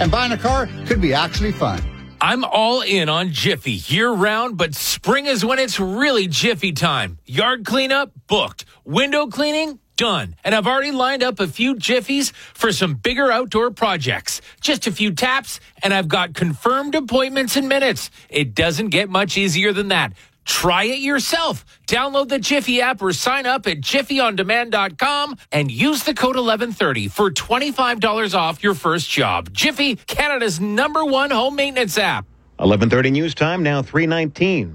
And buying a car could be actually fun. I'm all in on Jiffy year-round, but spring is when it's really Jiffy time. Yard cleanup? Booked. Window cleaning? Done. And I've already lined up a few Jiffies for some bigger outdoor projects. Just a few taps, and I've got confirmed appointments in minutes. It doesn't get much easier than that. Try it yourself. Download the Jiffy app or sign up at jiffyondemand.com and use the code 1130 for $25 off your first job. Jiffy, Canada's #1 home maintenance app. 11:30 news time, now 3:19.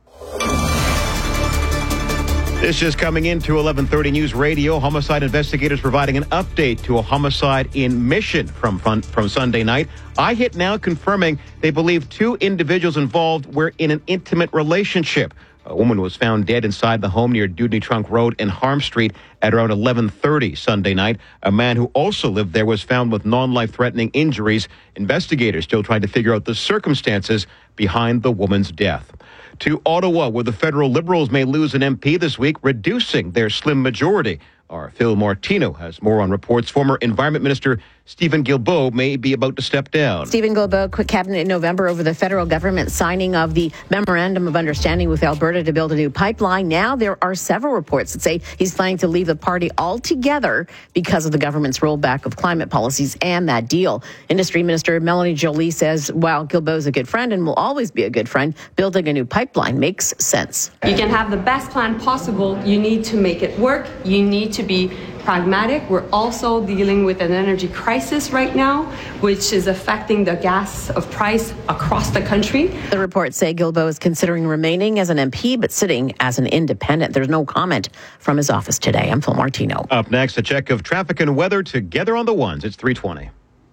This is coming into 11:30 News Radio. Homicide investigators providing an update to a homicide in Mission from Sunday night. iHit now confirming they believe 2 individuals involved were in an intimate relationship. A woman was found dead inside the home near Dewdney Trunk Road and Harm Street at around 11:30 Sunday night. A man who also lived there was found with non-life-threatening injuries. Investigators still trying to figure out the circumstances behind the woman's death. To Ottawa, where the federal Liberals may lose an MP this week, reducing their slim majority. Our Phil Martino has more on reports. Former Environment Minister Stephen Guilbeault may be about to step down. Stephen Guilbeault quit cabinet in November over the federal government signing of the Memorandum of Understanding with Alberta to build a new pipeline. Now there are several reports that say he's planning to leave the party altogether because of the government's rollback of climate policies and that deal. Industry Minister Melanie Joly says while Guilbeault's a good friend and will always be a good friend, building a new pipeline makes sense. You can have the best plan possible. You need to make it work. You need to be pragmatic. We're also dealing with an energy crisis right now, which is affecting the gas of price across the country. The reports say Guilbeault is considering remaining as an MP, but sitting as an independent. There's no comment from his office today. I'm Phil Martino. Up next, a check of traffic and weather together on the ones. It's 3:20.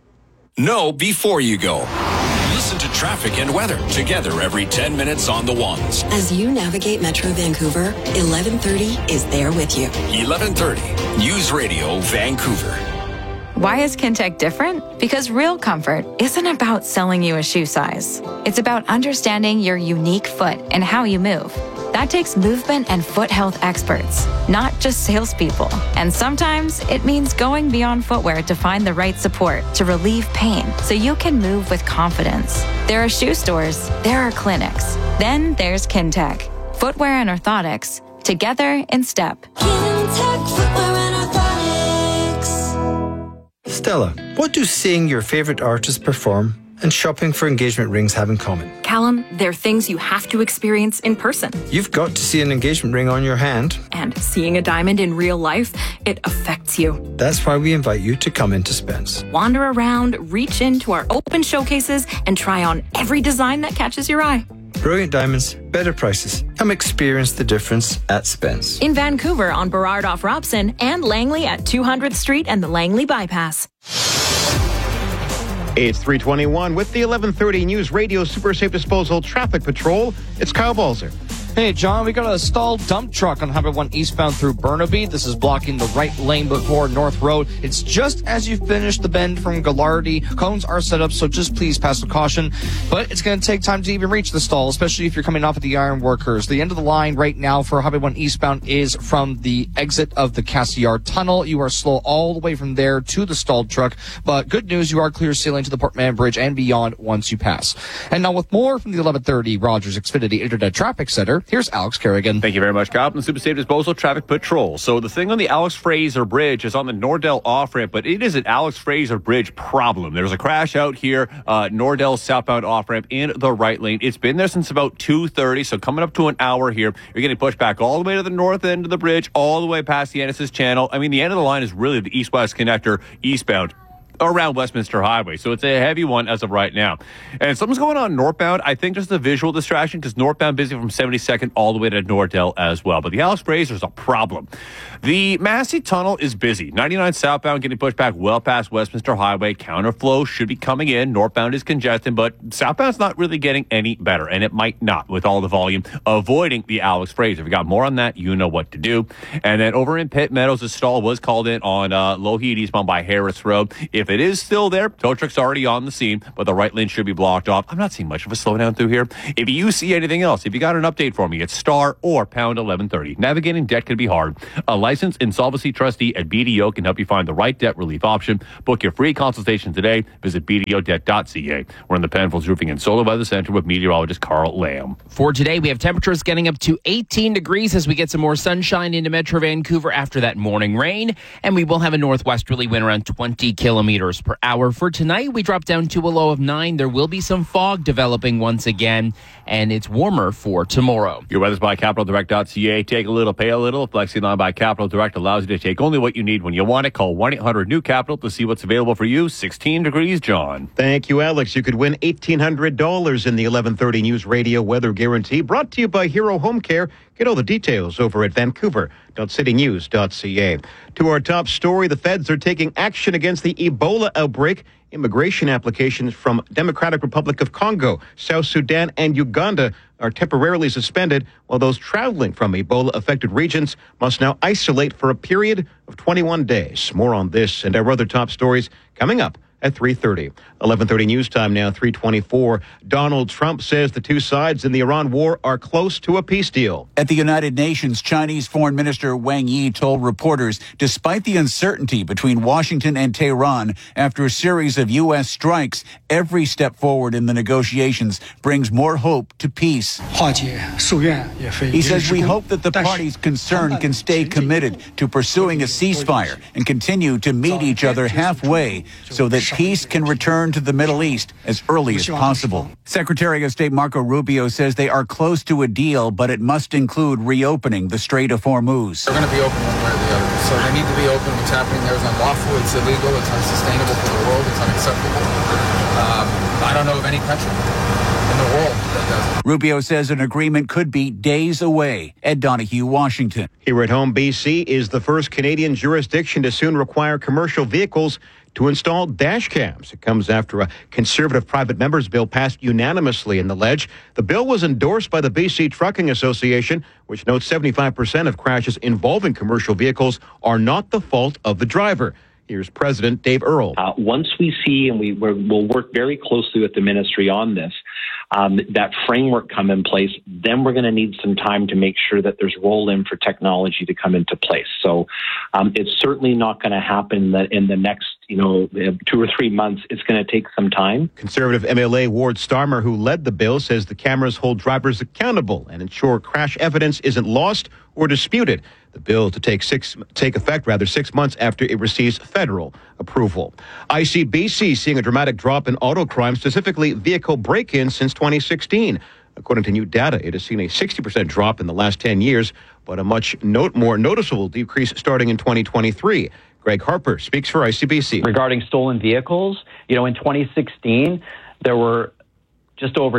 Know before you go. Listen to traffic and weather together every 10 minutes on the ones. As you navigate Metro Vancouver, 1130 is there with you. 1130 News Radio Vancouver. Why is Kintec different? Because real comfort isn't about selling you a shoe size. It's about understanding your unique foot and how you move. That takes movement and foot health experts, not just salespeople. And sometimes it means going beyond footwear to find the right support to relieve pain so you can move with confidence. There are shoe stores, there are clinics. Then there's Kintec. Footwear and orthotics, together in step. Kintec Footwear and Orthotics. Stella, what do seeing your favorite artist perform and shopping for engagement rings have in common? Callum, they're things you have to experience in person. You've got to see an engagement ring on your hand. And seeing a diamond in real life, it affects you. That's why we invite you to come into Spence. Wander around, reach into our open showcases, and try on every design that catches your eye. Brilliant diamonds, better prices. Come experience the difference at Spence. In Vancouver on Burrard off Robson and Langley at 200th Street and the Langley Bypass. It's 3:21 with the 1130 News Radio Super Safe Disposal Traffic Patrol. It's Kyle Balzer. Hey, John, we got a stalled dump truck on Highway 1 eastbound through Burnaby. This is blocking the right lane before North Road. It's just as you finish the bend from Gallardi. Cones are set up, so just please pass with caution. But it's going to take time to even reach the stall, especially if you're coming off of the Iron Workers. The end of the line right now for Highway 1 eastbound is from the exit of the Cassiar Tunnel. You are slow all the way from there to the stalled truck. But good news, you are clear sailing to the Port Mann Bridge and beyond once you pass. And now with more from the 1130 Rogers Xfinity Internet Traffic Center, here's Alex Kerrigan. Thank you very much, Kyle. From the Super Safe Disposal Traffic Patrol. So the thing on the Alex Fraser Bridge is on the Nordell off-ramp, but it is an Alex Fraser Bridge problem. There's a crash out here, Nordell southbound off-ramp in the right lane. It's been there since about 2:30, so coming up to an hour here. You're getting pushed back all the way to the north end of the bridge, all the way past the Ennis Channel. I mean, the end of the line is really the east-west connector eastbound around Westminster Highway. So it's a heavy one as of right now. And something's going on northbound. I think just a visual distraction because northbound busy from 72nd all the way to Nordell as well. But the Alex Fraser's a problem. The Massey Tunnel is busy. 99 southbound getting pushed back well past Westminster Highway. Counterflow should be coming in. Northbound is congested, but southbound's not really getting any better, and it might not with all the volume avoiding the Alex Fraser. If you got more on that, you know what to do. And then over in Pitt Meadows, a stall was called in on Lougheed eastbound by Harris Road. If If it is still there, tow truck's already on the scene, but the right lane should be blocked off. I'm not seeing much of a slowdown through here. If you see anything else, if you got an update for me, it's star or pound 1130. Navigating debt can be hard. A licensed insolvency trustee at BDO can help you find the right debt relief option. Book your free consultation today. Visit bdodebt.ca. We're in the Penfolds Roofing and Solar Weather Center with meteorologist Carl Lamb. For today, we have temperatures getting up to 18 degrees as we get some more sunshine into Metro Vancouver after that morning rain. And we will have a northwesterly wind around 20 kilometers per hour. For tonight, we drop down to a low of 9. There will be some fog developing once again, and it's warmer for tomorrow. Your weather's by CapitalDirect.ca. Take a little, pay a little. FlexiLine by Capital Direct allows you to take only what you need when you want it. Call 1-800-NEW-CAPITAL to see what's available for you. 16 degrees, John. Thank you, Alex. You could win $1,800 in the 1130 News Radio Weather Guarantee, brought to you by Hero Home Care. Get all the details over at vancouver.citynews.ca. To our top story, the feds are taking action against the Ebola outbreak. Immigration applications from Democratic Republic of Congo, South Sudan, and Uganda are temporarily suspended, while those traveling from Ebola-affected regions must now isolate for a period of 21 days. More on this and our other top stories coming up at 3:30. 11:30 news time now, 3:24. Donald Trump says the two sides in the Iran war are close to a peace deal. At the United Nations, Chinese Foreign Minister Wang Yi told reporters, despite the uncertainty between Washington and Tehran after a series of U.S. strikes, every step forward in the negotiations brings more hope to peace. He says, we hope that the parties concerned can stay committed to pursuing a ceasefire and continue to meet each other halfway so that peace can return to the Middle East as early as possible. Secretary of State Marco Rubio says they are close to a deal, but it must include reopening the Strait of Hormuz. They're going to be open one way or the other. So they need to be open. What's happening there is unlawful, it's illegal, it's unsustainable for the world, it's unacceptable. I don't know of any country in the world that does it. Rubio says an agreement could be days away. Ed Donahue, Washington. Here at home, BC is the first Canadian jurisdiction to soon require commercial vehicles to install dash cams. It comes after a Conservative private members bill passed unanimously in the Ledge. The bill was endorsed by the BC Trucking Association, which notes 75% of crashes involving commercial vehicles are not the fault of the driver. Here's President Dave Earle. Once we see, and we'll work very closely with the ministry on this, that framework come in place, then we're going to need some time to make sure that there's roll-in for technology to come into place. So it's certainly not going to happen that in the next 2 or 3 months. It's going to take some time. Conservative MLA Ward Starmer, who led the bill, says the cameras hold drivers accountable and ensure crash evidence isn't lost or disputed. The bill to take effect 6 months after it receives federal approval. ICBC seeing a dramatic drop in auto crime, specifically vehicle break-ins, since 2016. According to new data, it has seen a 60% drop in the last 10 years, but a much more noticeable decrease starting in 2023. Greg Harper speaks for ICBC. Regarding stolen vehicles, in 2016, there were just over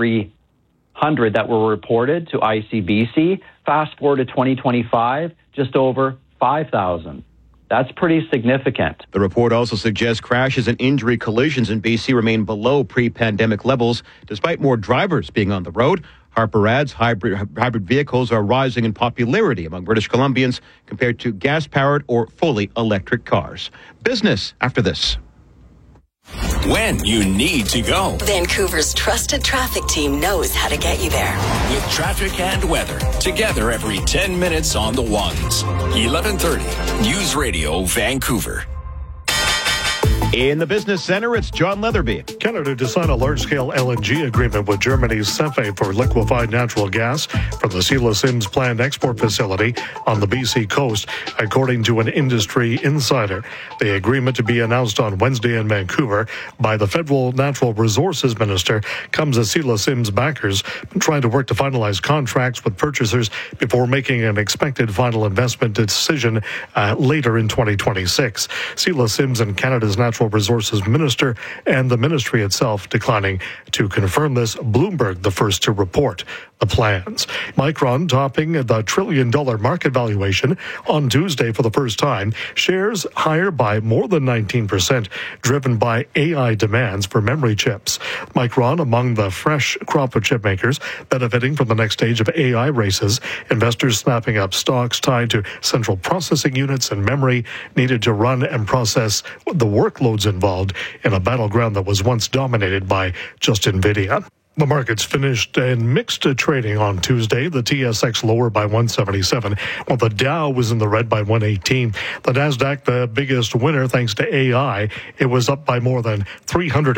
9,300 that were reported to ICBC. Fast forward to 2025, just over 5,000. That's pretty significant. The report also suggests crashes and injury collisions in BC remain below pre-pandemic levels, despite more drivers being on the road. Harper adds hybrid vehicles are rising in popularity among British Columbians compared to gas-powered or fully electric cars. Business after this. When you need to go. Vancouver's trusted traffic team knows how to get you there. With traffic and weather, together every 10 minutes on the ones. 1130 News Radio Vancouver. In the business center, it's John Leatherby. Canada to sign a large-scale LNG agreement with Germany's CEFE for liquefied natural gas from the Sheila Sims planned export facility on the BC coast, according to an industry insider. The agreement, to be announced on Wednesday in Vancouver by the Federal Natural Resources Minister, comes as Sheila Sims backers trying to work to finalize contracts with purchasers before making an expected final investment decision later in 2026. Sheila Sims and Canada's Natural Resources Minister and the ministry itself declining to confirm this. Bloomberg, the first to report the plans. Micron topping the $1 trillion market valuation on Tuesday for the first time. Shares higher by more than 19%, driven by AI demands for memory chips. Micron among the fresh crop of chip makers benefiting from the next stage of AI races. Investors snapping up stocks tied to central processing units and memory needed to run and process the workload workloads involved in a battleground that was once dominated by just NVIDIA. The markets finished in mixed trading on Tuesday. The TSX lower by 177, while the Dow was in the red by 118. The Nasdaq, the biggest winner thanks to AI, it was up by more than 300.